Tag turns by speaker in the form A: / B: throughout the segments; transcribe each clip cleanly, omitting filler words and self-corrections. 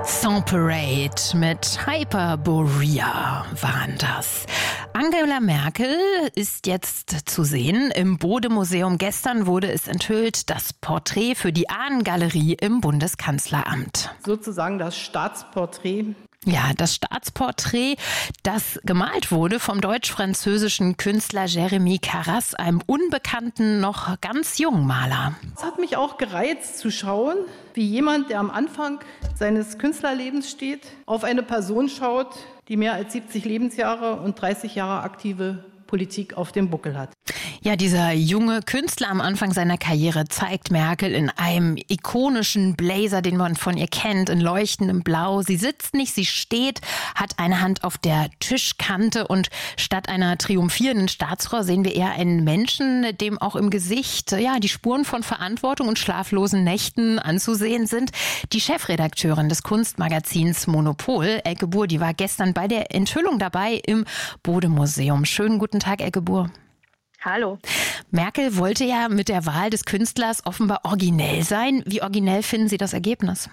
A: Sans Parade mit Hyperborea waren das. Angela Merkel ist jetzt zu sehen im Bode-Museum. Gestern wurde es enthüllt, das Porträt für die Ahnengalerie im Bundeskanzleramt.
B: Sozusagen das Staatsporträt.
A: Ja, das Staatsporträt, das gemalt wurde vom deutsch-französischen Künstler Jérémy Carras, einem unbekannten, noch ganz jungen Maler.
B: Es hat mich auch gereizt zu schauen, wie jemand, der am Anfang seines Künstlerlebens steht, auf eine Person schaut, die mehr als 70 Lebensjahre und 30 Jahre aktive Politik auf dem Buckel hat.
A: Ja, dieser junge Künstler am Anfang seiner Karriere zeigt Merkel in einem ikonischen Blazer, den man von ihr kennt, in leuchtendem Blau. Sie sitzt nicht, sie steht, hat eine Hand auf der Tischkante und statt einer triumphierenden Staatsfrau sehen wir eher einen Menschen, dem auch im Gesicht die Spuren von Verantwortung und schlaflosen Nächten anzusehen sind. Die Chefredakteurin des Kunstmagazins Monopol, Elke Buhr, die war gestern bei der Enthüllung dabei im Bode-Museum. Schönen guten Tag, Elke Buhr.
C: Hallo.
A: Merkel wollte ja mit der Wahl des Künstlers offenbar originell sein. Wie originell finden Sie das Ergebnis?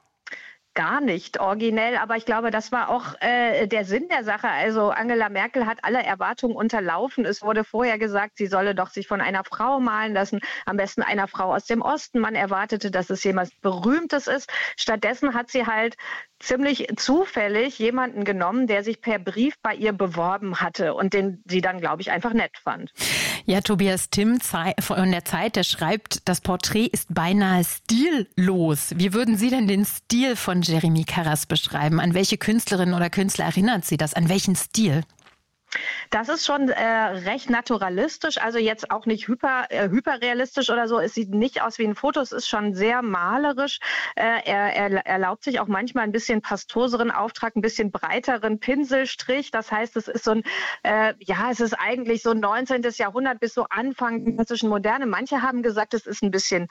C: Gar nicht originell, aber ich glaube, das war auch der Sinn der Sache. Also Angela Merkel hat alle Erwartungen unterlaufen. Es wurde vorher gesagt, sie solle doch sich von einer Frau malen lassen, am besten einer Frau aus dem Osten. Man erwartete, dass es jemand Berühmtes ist. Stattdessen hat sie halt ziemlich zufällig jemanden genommen, der sich per Brief bei ihr beworben hatte und den sie dann, glaube ich, einfach nett fand.
A: Ja, Tobias Timm von der Zeit, der schreibt, das Porträt ist beinahe stillos. Wie würden Sie denn den Stil von Jérémy Carras beschreiben? An welche Künstlerin oder Künstler erinnert Sie das? An welchen Stil?
C: Das ist schon recht naturalistisch, also jetzt auch nicht hyperrealistisch oder so. Es sieht nicht aus wie ein Foto, es ist schon sehr malerisch. Er erlaubt sich auch manchmal ein bisschen pastoseren Auftrag, ein bisschen breiteren Pinselstrich. Das heißt, es ist so es ist eigentlich so 19. Jahrhundert bis so Anfang der klassischen Moderne. Manche haben gesagt, es ist ein bisschen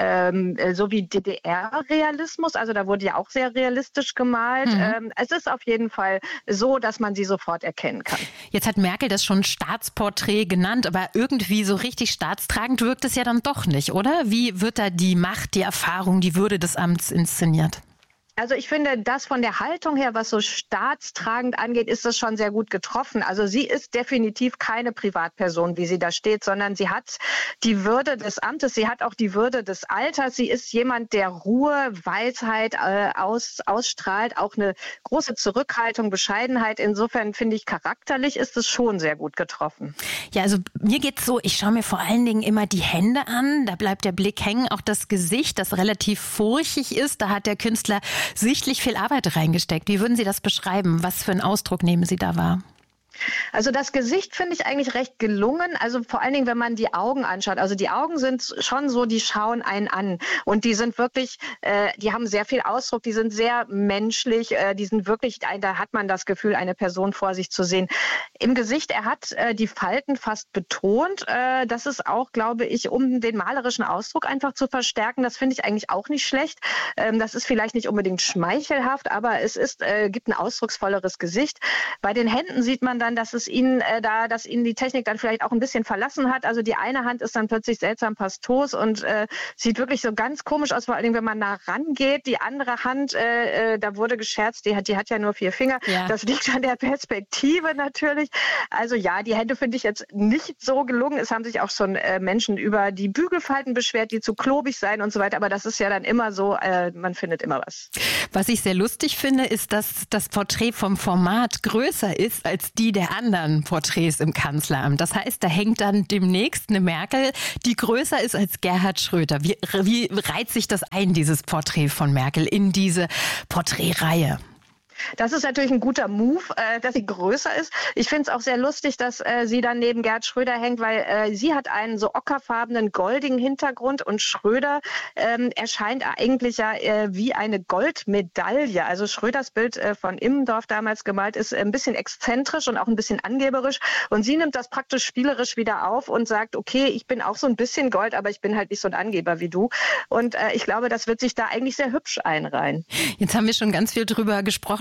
C: so wie DDR-Realismus, also da wurde ja auch sehr realistisch gemalt. Es ist auf jeden Fall so, dass man sie sofort erkennen kann.
A: Jetzt hat Merkel das schon Staatsporträt genannt, aber irgendwie so richtig staatstragend wirkt es ja dann doch nicht, oder? Wie wird da die Macht, die Erfahrung, die Würde des Amts inszeniert?
C: Also ich finde, das von der Haltung her, was so staatstragend angeht, ist das schon sehr gut getroffen. Also sie ist definitiv keine Privatperson, wie sie da steht, sondern sie hat die Würde des Amtes, sie hat auch die Würde des Alters. Sie ist jemand, der Ruhe, Weisheit ausstrahlt, auch eine große Zurückhaltung, Bescheidenheit. Insofern finde ich, charakterlich ist es schon sehr gut getroffen.
A: Ja, also mir geht's so, ich schaue mir vor allen Dingen immer die Hände an, da bleibt der Blick hängen, auch das Gesicht, das relativ furchig ist, da hat der Künstler sichtlich viel Arbeit reingesteckt. Wie würden Sie das beschreiben? Was für einen Ausdruck nehmen Sie da wahr?
C: Also das Gesicht finde ich eigentlich recht gelungen. Also vor allen Dingen, wenn man die Augen anschaut. Also die Augen sind schon so, die schauen einen an. Und die sind wirklich, die haben sehr viel Ausdruck, die sind sehr menschlich. Die sind wirklich, da hat man das Gefühl, eine Person vor sich zu sehen. Im Gesicht, er hat die Falten fast betont. Das ist auch, glaube ich, um den malerischen Ausdruck einfach zu verstärken. Das finde ich eigentlich auch nicht schlecht. Das ist vielleicht nicht unbedingt schmeichelhaft, aber es gibt ein ausdrucksvolleres Gesicht. Bei den Händen sieht man dann, dass ihn die Technik dann vielleicht auch ein bisschen verlassen hat. Also die eine Hand ist dann plötzlich seltsam pastos und sieht wirklich so ganz komisch aus, vor allem wenn man nah rangeht. Die andere Hand, da wurde gescherzt, die hat ja nur 4 Finger. Ja. Das liegt an der Perspektive natürlich. Also ja, die Hände finde ich jetzt nicht so gelungen. Es haben sich auch schon Menschen über die Bügelfalten beschwert, die zu klobig seien und so weiter. Aber das ist ja dann immer so, man findet immer was.
A: Was ich sehr lustig finde, ist, dass das Porträt vom Format größer ist als die der anderen Porträts im Kanzleramt. Das heißt, da hängt dann demnächst eine Merkel, die größer ist als Gerhard Schröder. Wie reiht sich das ein, dieses Porträt von Merkel, in diese Porträtreihe?
C: Das ist natürlich ein guter Move, dass sie größer ist. Ich finde es auch sehr lustig, dass sie dann neben Gerhard Schröder hängt, weil sie hat einen so ockerfarbenen, goldigen Hintergrund und Schröder erscheint eigentlich ja wie eine Goldmedaille. Also Schröders Bild von Immendorf damals gemalt ist ein bisschen exzentrisch und auch ein bisschen angeberisch. Und sie nimmt das praktisch spielerisch wieder auf und sagt, okay, ich bin auch so ein bisschen Gold, aber ich bin halt nicht so ein Angeber wie du. Und ich glaube, das wird sich da eigentlich sehr hübsch einreihen.
A: Jetzt haben wir schon ganz viel drüber gesprochen,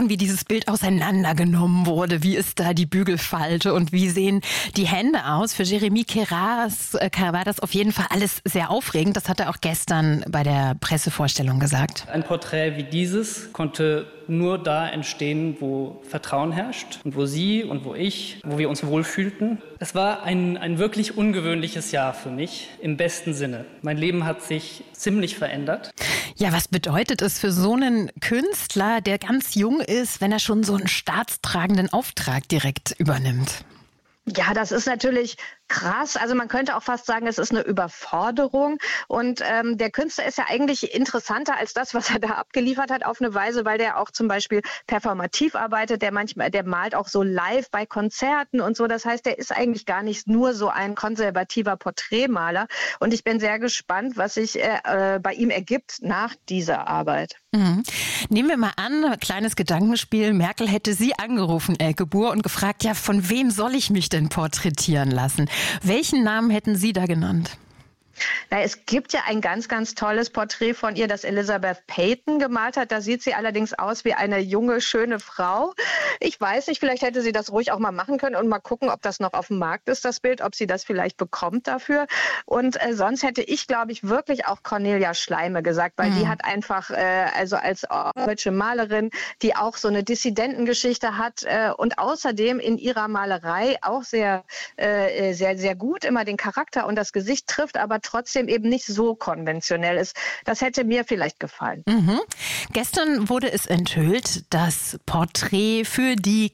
A: gesprochen, wie dieses Bild auseinandergenommen wurde. Wie ist da die Bügelfalte und wie sehen die Hände aus? Für Jeremy Carras war das auf jeden Fall alles sehr aufregend. Das hat er auch gestern bei der Pressevorstellung gesagt.
D: Ein Porträt wie dieses konnte nur da entstehen, wo Vertrauen herrscht und wo Sie und wo ich, wo wir uns wohlfühlten. Es war ein wirklich ungewöhnliches Jahr für mich, im besten Sinne. Mein Leben hat sich ziemlich verändert.
A: Ja, was bedeutet es für so einen Künstler, der ganz jung ist, wenn er schon so einen staatstragenden Auftrag direkt übernimmt?
C: Ja, das ist natürlich krass. Also man könnte auch fast sagen, es ist eine Überforderung. Und der Künstler ist ja eigentlich interessanter als das, was er da abgeliefert hat, auf eine Weise, weil der auch zum Beispiel performativ arbeitet, der malt auch so live bei Konzerten und so. Das heißt, der ist eigentlich gar nicht nur so ein konservativer Porträtmaler. Und ich bin sehr gespannt, was sich bei ihm ergibt nach dieser Arbeit.
A: Mhm. Nehmen wir mal an, kleines Gedankenspiel, Merkel hätte Sie angerufen, Elke Buhr, und gefragt, ja, von wem soll ich mich denn porträtieren lassen? Welchen Namen hätten Sie da genannt?
C: Na, es gibt ja ein ganz, ganz tolles Porträt von ihr, das Elizabeth Peyton gemalt hat. Da sieht sie allerdings aus wie eine junge, schöne Frau. Ich weiß nicht, vielleicht hätte sie das ruhig auch mal machen können und mal gucken, ob das noch auf dem Markt ist, das Bild, ob sie das vielleicht bekommt dafür. Und sonst hätte ich, glaube ich, wirklich auch Cornelia Schleime gesagt, weil die hat einfach, also als deutsche Malerin, die auch so eine Dissidentengeschichte hat und außerdem in ihrer Malerei auch sehr, sehr gut immer den Charakter und das Gesicht trifft, aber trotzdem eben nicht so konventionell ist. Das hätte mir vielleicht gefallen.
A: Mhm. Gestern wurde es enthüllt, das Porträt für die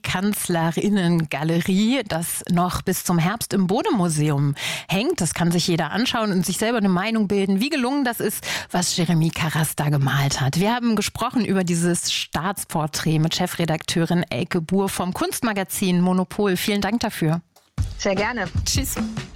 A: Kanzlerinnengalerie, das noch bis zum Herbst im Bode-Museum hängt. Das kann sich jeder anschauen und sich selber eine Meinung bilden, wie gelungen das ist, was Jeremy Carras da gemalt hat. Wir haben gesprochen über dieses Staatsporträt mit Chefredakteurin Elke Buhr vom Kunstmagazin Monopol. Vielen Dank dafür.
C: Sehr gerne.
A: Tschüss.